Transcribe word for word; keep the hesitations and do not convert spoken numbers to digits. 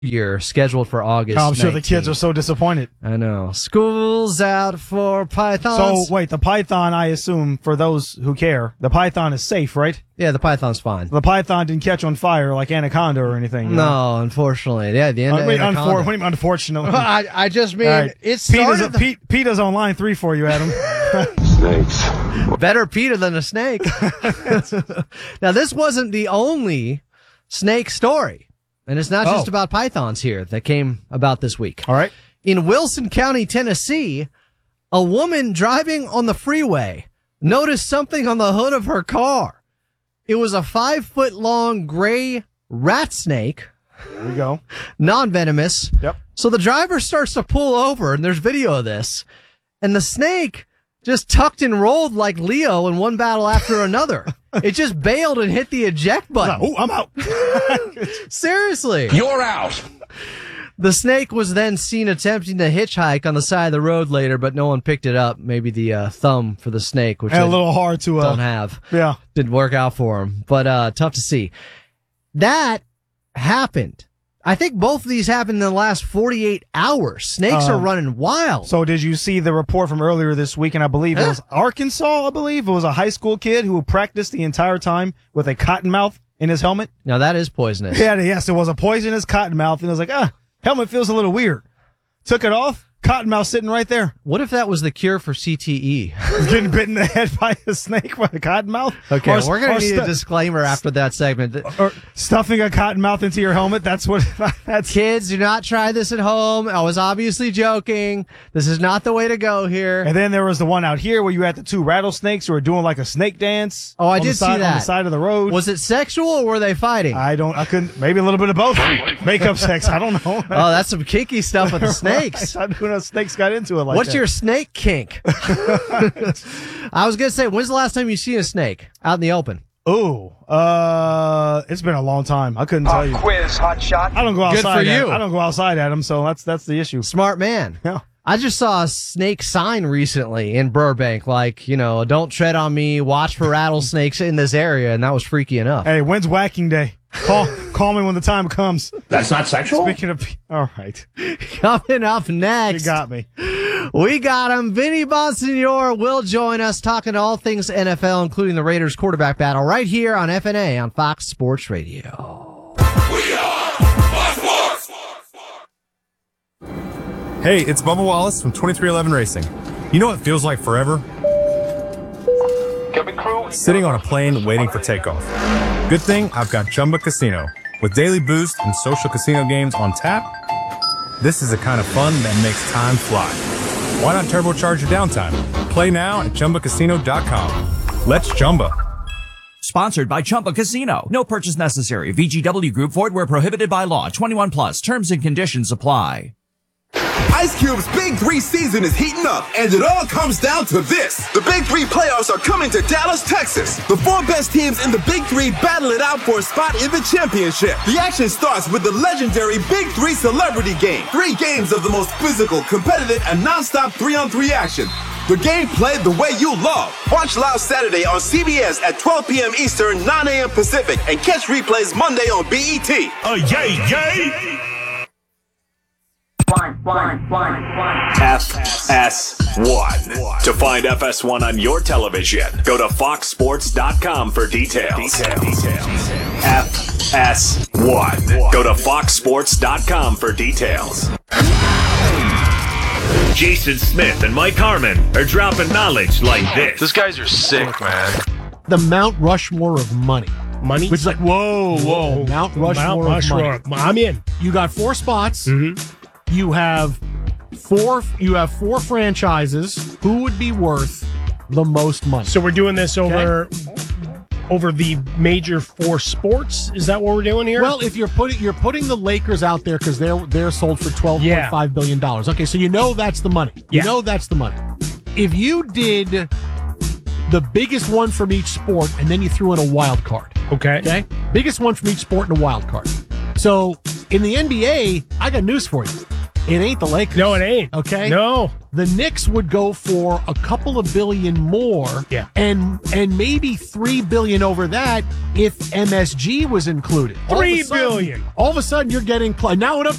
year scheduled for August. Oh, I'm sure nineteenth. the kids are so disappointed. I know. School's out for pythons. So, wait, the python, I assume, for those who care, the python is safe, right? Yeah, the python's fine. The python didn't catch on fire like Anaconda or anything. You no, know? unfortunately. Yeah, the end uh, of wait, Anaconda. unfor- what do you mean, unfortunately? I, I just mean, right. it's PETA's, a, P- PETA's on line three for you, Adam. Snakes. Better PETA than a snake. Now, this wasn't the only snake story. And it's not just oh. about pythons here that came about this week. All right. In Wilson County, Tennessee, a woman driving on the freeway noticed something on the hood of her car. It was a five-foot-long gray rat snake. There we go. Non-venomous. Yep. So the driver starts to pull over, and there's video of this. And the snake just tucked and rolled like Leo in one battle after another. It just bailed and hit the eject button. Oh, I'm out. Seriously. You're out. The snake was then seen attempting to hitchhike on the side of the road later, but no one picked it up. Maybe the uh, thumb for the snake, which and I a little hard to uh, don't have. Yeah. Didn't work out for him, but uh, tough to see. That happened. I think both of these happened in the last forty-eight hours. Snakes Uh, are running wild. So did you see the report from earlier this week? And I believe it was Arkansas, I believe. It was a high school kid who practiced the entire time with a cottonmouth in his helmet. Now, that is poisonous. Yeah, yes, it was a poisonous cottonmouth. And it was like, ah, helmet feels a little weird. Took it off. Cottonmouth sitting right there. What if that was the cure for C T E? Getting bitten in the head by a snake with a cottonmouth? Okay, Or- we're going or to need stu- a disclaimer after that segment. Or stuffing a cottonmouth into your helmet. That's what, that's. Kids, do not try this at home. I was obviously joking. This is not the way to go here. And then there was the one out here where you had the two rattlesnakes who were doing like a snake dance. Oh, I on did the side, see that. On the side of the road. Was it sexual or were they fighting? I don't, I couldn't, maybe a little bit of both. Makeup sex, I don't know. Oh, that's some kinky stuff with the snakes. I don't know if snakes got into it like What's that. your snake kink? I was going to say, when's the last time you seen a snake out in the open? Ooh, uh, it's been a long time. I couldn't tell you. Quiz, hot shot. I don't go Good outside. for you. Adam. I don't go outside, Adam. So that's that's the issue. Smart man. Yeah. I just saw a snake sign recently in Burbank, like, you know, don't tread on me, watch for rattlesnakes in this area, and that was freaky enough. Hey, when's whacking day? Call call me when the time comes. That's not sexual? Speaking of, all right, Coming up you next, got me. we got him. Vinny Bonsignore will join us talking all things N F L, including the Raiders quarterback battle, right here on F N A on Fox Sports Radio. We are Fox Sports. Hey, it's Bubba Wallace from twenty-three eleven Racing. You know what feels like forever? Sitting on a plane waiting for takeoff. Good thing I've got Chumba Casino. With daily boost and social casino games on tap, this is the kind of fun that makes time fly. Why not turbocharge your downtime? Play now at Chumba Casino dot com. Let's Chumba. Sponsored by Chumba Casino. No purchase necessary. V G W Group. Void where prohibited by law. twenty-one plus. Terms and conditions apply. Ice Cube's Big Three season is heating up, and it all comes down to this. The Big Three playoffs are coming to Dallas, Texas. The four best teams in the Big Three battle it out for a spot in the championship. The action starts with the legendary Big Three Celebrity Game. Three games of the most physical, competitive, and non-stop three-on-three action. The game played the way you love. Watch live Saturday on C B S at twelve p.m. Eastern, nine a.m. Pacific, and catch replays Monday on B E T. Oh, yay, yay! F S one. To find F S one on your television, go to fox sports dot com for details. F S one. Go to fox sports dot com for details. Jason Smith and Mike Harmon are dropping knowledge like this. These guys are sick, man. The Mount Rushmore of money. Money? Which is like, whoa, whoa. Mount Rushmore Mount of Rushmore. money. I'm in. You got four spots. Mm-hmm. You have four. You have four franchises. Who would be worth the most money? So we're doing this over over the major four sports. Is that what we're doing here? Well, if you're putting you're putting the Lakers out there because they're they're sold for twelve point five billion dollars. Okay, so you know that's the money. You Yeah. know that's the money. If you did the biggest one from each sport and then you threw in a wild card. Okay. Okay. Biggest one from each sport and a wild card. So in the N B A, I got news for you. It ain't the Lakers. No, it ain't. Okay? No. The Knicks would go for a couple of billion more. Yeah. And and maybe three billion over that if M S G was included. All of a Three sudden- billion. All of a sudden, you're getting cl- now it up